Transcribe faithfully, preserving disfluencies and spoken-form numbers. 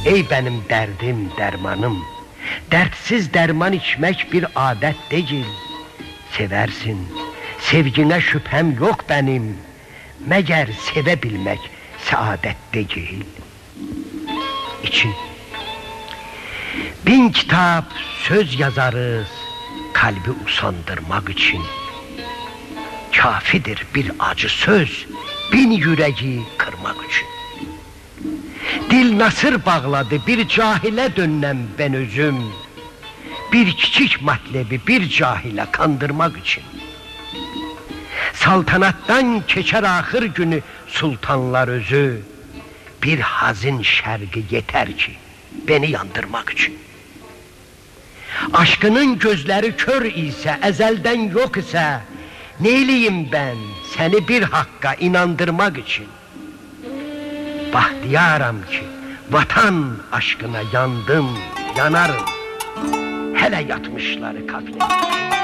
Ey benim derdim, dermanım, dertsiz derman içmek bir adet değil. Seversin, sevgine şüphem yok benim, meğer sevebilmek saadet değil. İçin. Bin kitap söz yazarız, kalbi usandırmak için. Kafidir bir acı söz, bin yüreği kırmak için. Dil nasır bağladı, bir cahile dönnem ben özüm. Bir kiçik matlebi bir cahile kandırmak için. Saltanattan keçer ahır günü sultanlar özü. Bir hazin şergi yeter ki beni yandırmak için. Aşkının gözleri kör ise, ezelden yok ise, neyliyim ben seni bir hakka inandırmak için? Bahtiyaram ki vatan aşkına yandım, yanarım. Hele yatmışları kafile.